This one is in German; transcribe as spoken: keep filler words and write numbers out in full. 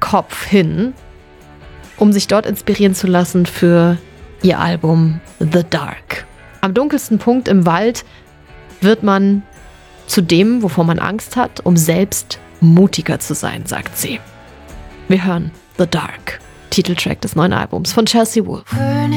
Kopf hin, um sich dort inspirieren zu lassen für ihr Album The Dark. Am dunkelsten Punkt im Wald wird man zu dem, wovor man Angst hat, um selbst mutiger zu sein, sagt sie. Wir hören The Dark, Titeltrack des neuen Albums von Chelsea Wolfe.